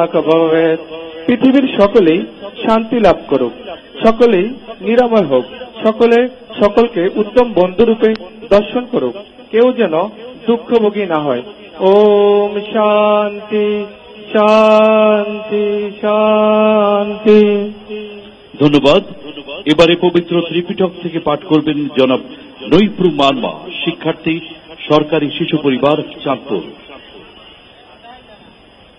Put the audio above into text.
পৃথিবীর সকলেই শান্তি লাভ করুক, সকলেই নিরাময় হোক, সকলে সকলকে উত্তম বন্ধুরূপে দর্শন করুক, কেউ যেন দুঃখভোগী না হয়। ওম শান্তি শান্তি শান্তি। ধন্যবাদ। এবারে পবিত্র ত্রিপিটক থেকে পাঠ করবেন জনাব নৈপ্রু মানমা, শিক্ষার্থী, সরকারি শিশু পরিবার, চাঁদপুর।